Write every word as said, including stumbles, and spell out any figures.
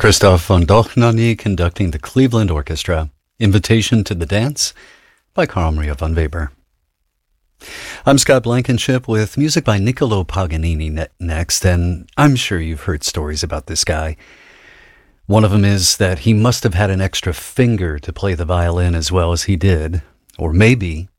Christoph von Dohnanyi conducting the Cleveland Orchestra. Invitation to the Dance by Carl Maria von Weber. I'm Scott Blankenship with music by Niccolo Paganini ne- next, and I'm sure you've heard stories about this guy. One of them is that he must have had an extra finger to play the violin as well as he did, or maybe